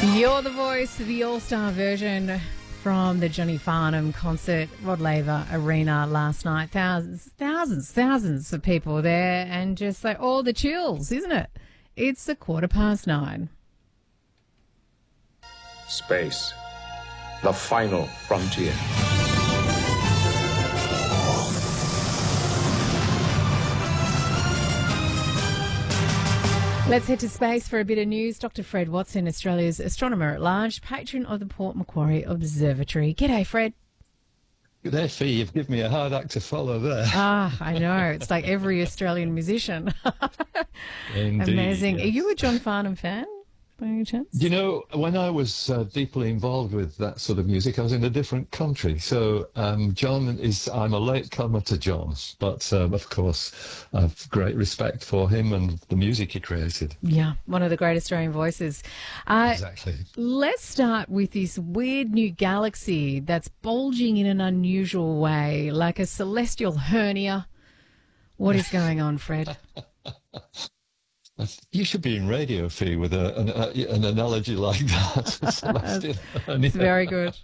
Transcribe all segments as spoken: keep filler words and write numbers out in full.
You're the Voice, the all-star version from the Johnny Farnham concert, Rod Laver Arena last night. Thousands, thousands, thousands of people there, and just like all the chills, isn't it? It's a quarter past nine. Space, the final frontier. Let's head to space for a bit of news. Doctor Fred Watson, Australia's astronomer at large, patron of the Port Macquarie Observatory. G'day, Fred. G'day, Fee. You've given me a hard act to follow there. Ah, I know. It's like every Australian musician. Indeed, Amazing. yes. Are you a John Farnham fan, by any chance? You know, when I was uh, deeply involved with that sort of music, I was in a different country. So um, John is, I'm a late comer to John, but um, of course, I have great respect for him and the music he created. Yeah, one of the great Australian voices. Uh, Exactly. Let's start with this weird new galaxy that's bulging in an unusual way, like a celestial hernia. What is going on, Fred? You should be in radio, Fee, with a, an, a, an analogy like that. Celestial hernia. It's very good.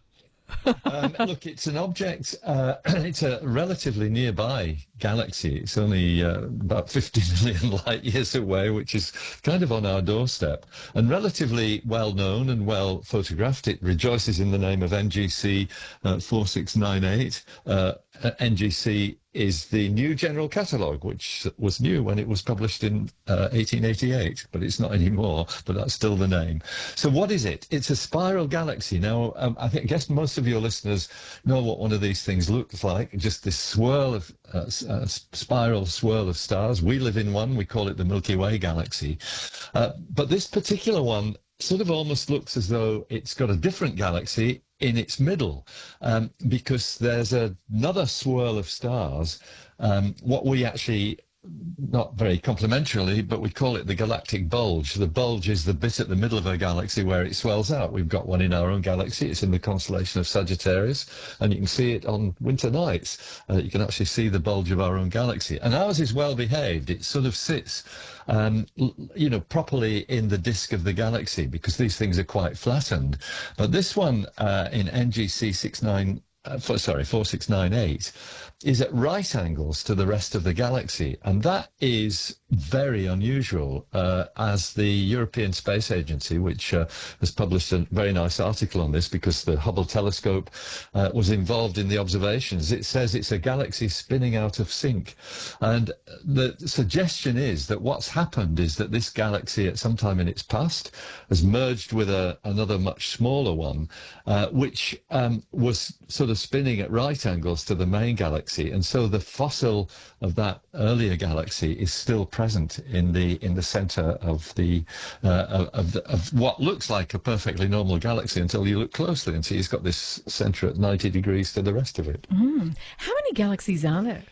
um, look, it's an object, uh, it's a relatively nearby galaxy. It's only uh, about fifty million light years away, which is kind of on our doorstep, and relatively well known and well photographed. It rejoices in the name of N G C uh, four six nine eight. Uh, N G C is the new general catalogue, which was new when it was published in uh, eighteen eighty-eight, but it's not anymore, but that's still the name. So what is it? It's a spiral galaxy. Now, um, I, think, I guess most of your listeners know what one of these things looks like, just this swirl of, uh, uh, spiral swirl of stars. We live in one, we call it the Milky Way galaxy. Uh, but this particular one sort of almost looks as though it's got a different galaxy in its middle, um, because there's a, another swirl of stars, um, what we actually, not very complimentarily, but we call it the galactic bulge. The bulge is the bit at the middle of a galaxy where it swells out. We've got one in our own galaxy. It's in the constellation of Sagittarius, and you can see it on winter nights. Uh, you can actually see the bulge of our own galaxy. And ours is well behaved. It sort of sits Um, you know, properly in the disk of the galaxy, because these things are quite flattened. But this one uh, in N G C six nine, uh, for, sorry, four six nine eight is at right angles to the rest of the galaxy, and that is very unusual, uh, as the European Space Agency, which uh, has published a very nice article on this because the Hubble telescope uh, was involved in the observations. It says it's a galaxy spinning out of sync, and the suggestion is that what's happened is that this galaxy at some time in its past has merged with a, another much smaller one, uh, which um, was sort of spinning at right angles to the main galaxy. And so the fossil of that earlier galaxy is still present in the in the center of the uh, of, the, of what looks like a perfectly normal galaxy until you look closely and see it's got this center at ninety degrees to the rest of it. Mm. How many galaxies are there?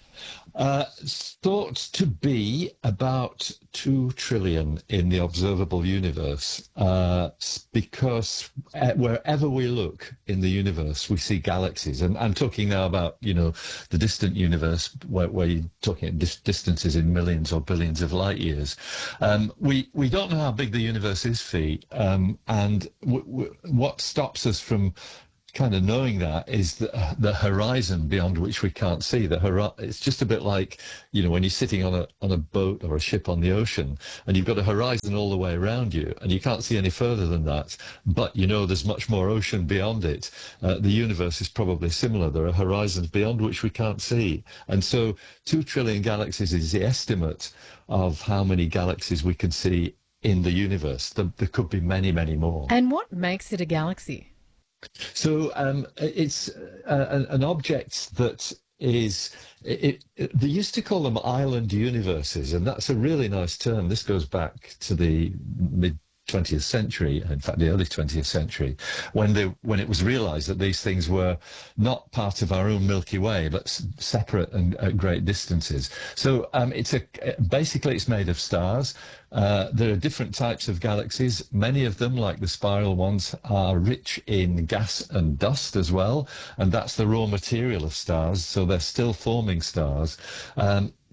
Uh, thought to be about two trillion in the observable universe, uh, because wherever we look in the universe, we see galaxies. And I'm talking now about, you know, the distant universe, where, where you're talking at dis distances in millions or billions of light years. Um, we, we don't know how big the universe is, Fee, um, and w w what stops us from kind of knowing that is the, the horizon beyond which we can't see. The hori it's just a bit like, you know, when you're sitting on a on a boat or a ship on the ocean, and you've got a horizon all the way around you, and you can't see any further than that, but you know there's much more ocean beyond it. Uh, the universe is probably similar. There are horizons beyond which we can't see, and so two trillion galaxies is the estimate of how many galaxies we can see in the universe. There, there could be many, many more. And what makes it a galaxy? So um, it's uh, an object that is, it, it, they used to call them island universes, and that's a really nice term. This goes back to the mid twentieth century, in fact the early twentieth century, when they when it was realized that these things were not part of our own Milky Way, but s separate and at great distances. So um, it's a basically it's made of stars. Uh, there are different types of galaxies. Many of them, like the spiral ones, are rich in gas and dust as well, and that's the raw material of stars, so they're still forming stars. Um,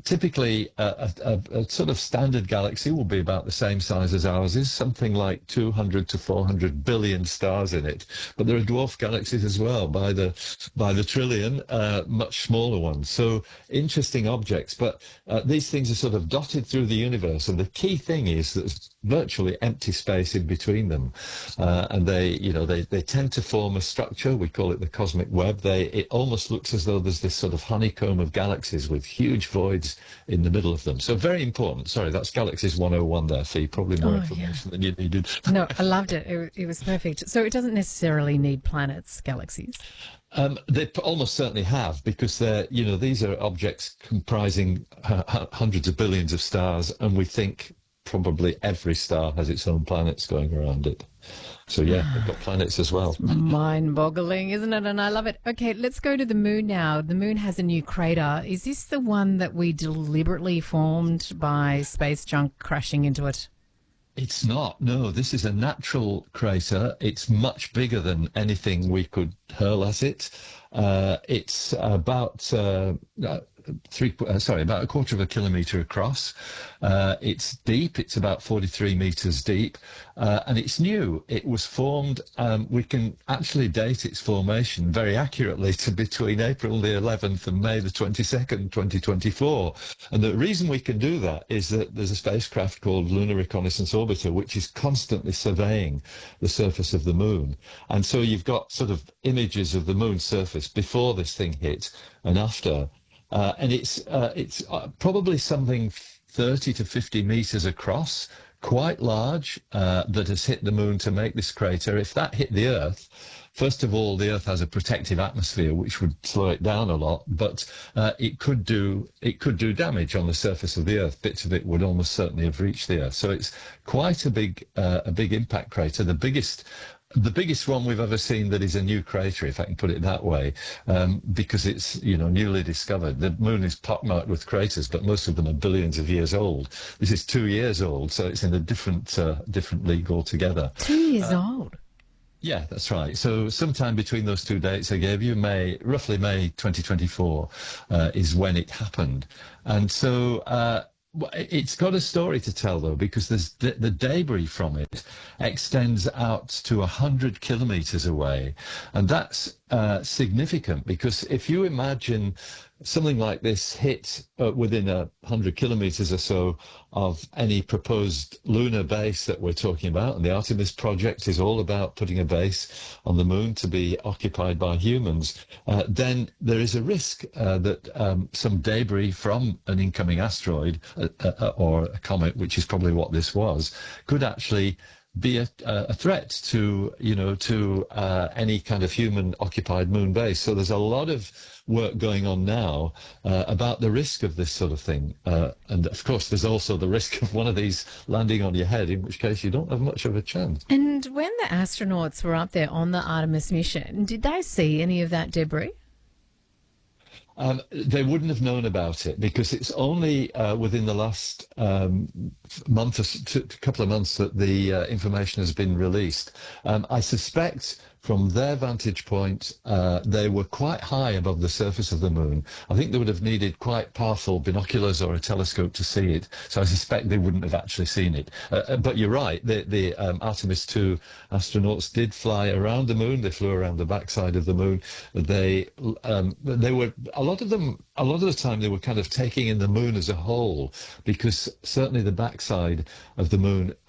typically, a, a, a sort of standard galaxy will be about the same size as ours is, something like two hundred to four hundred billion stars in it. But there are dwarf galaxies as well, by the by the trillion, uh, much smaller ones. So interesting objects. But uh, these things are sort of dotted through the universe, and the key thing is that there's virtually empty space in between them, uh, and they, you know, they they tend to form a structure. We call it the cosmic web. They it almost looks as though there's this sort of honeycomb of galaxies with huge voids in the middle of them. So very important. Sorry, that's Galaxies one oh one there, Fee. Probably more Oh, information than you needed. No, I loved it. It, it was perfect. So it doesn't necessarily need planets, galaxies. Um, they p- almost certainly have, because they're, you know, these are objects comprising uh, hu- hundreds of billions of stars, and we think probably every star has its own planets going around it. So yeah, they've got planets as well. Mind-boggling, isn't it? And I love it. Okay, let's go to the moon now. The moon has a new crater. Is this the one that we deliberately formed by space junk crashing into it? It's not. No, this is a natural crater. It's much bigger than anything we could hurl at it. Uh, it's about uh, uh, three, uh, sorry, about a quarter of a kilometre across. Uh, it's deep. It's about forty-three metres deep, uh, and it's new. It was formed. Um, we can actually date its formation very accurately to between April the eleventh and May the twenty-second, twenty twenty-four. And the reason we can do that is that there's a spacecraft called Lunar Reconnaissance Orbiter, which is constantly surveying the surface of the moon. And so you've got sort of images of the moon's surface before this thing hit and after. Uh, and it's uh, it's uh, probably something thirty to fifty meters across, quite large, uh, that has hit the moon to make this crater. If that hit the Earth, first of all, the Earth has a protective atmosphere which would slow it down a lot, but uh, it could do it could do damage on the surface of the Earth. Bits of it would almost certainly have reached the Earth. So it's quite a big uh, a big impact crater, the biggest. The biggest one we've ever seen that is a new crater, if I can put it that way, um, because it's, you know, newly discovered. The moon is pockmarked with craters, but most of them are billions of years old. This is two years old, so it's in a different uh, different league altogether. Two years uh, old. Yeah, that's right. So sometime between those two dates I gave you, May, roughly May twenty twenty-four, uh, is when it happened. And so uh, it's got a story to tell, though, because there's the, the debris from it extends out to one hundred kilometers away. And that's uh, significant, because if you imagine something like this hit uh, within a hundred kilometers or so of any proposed lunar base that we're talking about, and the Artemis project is all about putting a base on the moon to be occupied by humans, uh, then there is a risk uh, that um, some debris from an incoming asteroid uh, uh, or a comet, which is probably what this was, could actually be a, a threat to, you know, to uh, any kind of human-occupied moon base. So there's a lot of work going on now uh, about the risk of this sort of thing. Uh, and of course, there's also the risk of one of these landing on your head, in which case you don't have much of a chance. And when the astronauts were up there on the Artemis mission, did they see any of that debris? Um, they wouldn't have known about it, because it's only uh, within the last um, month or two, couple of months that the uh, information has been released. Um, I suspect from their vantage point, uh, they were quite high above the surface of the moon. I think they would have needed quite powerful binoculars or a telescope to see it. So I suspect they wouldn't have actually seen it. Uh, but you're right, the, the um, Artemis two astronauts did fly around the moon. They flew around the backside of the moon. They, um, they were, a lot of them, a lot of the time they were kind of taking in the moon as a whole, because certainly the backside of the moon